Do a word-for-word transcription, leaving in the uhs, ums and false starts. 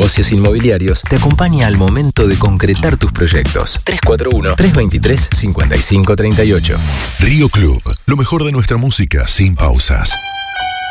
Negocios Inmobiliarios te acompaña al momento de concretar tus proyectos. tres cuatro uno, tres dos tres, cinco cinco tres ocho. Río Club, lo mejor de nuestra música sin pausas.